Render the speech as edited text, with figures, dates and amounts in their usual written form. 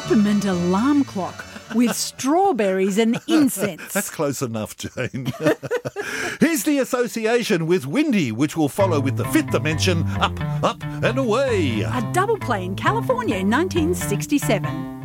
peppermint alarm clock with strawberries and incense. That's close enough, Jane. Here's the association with Windy, which will follow with the fifth dimension, up, up and away. A double play in California in 1967.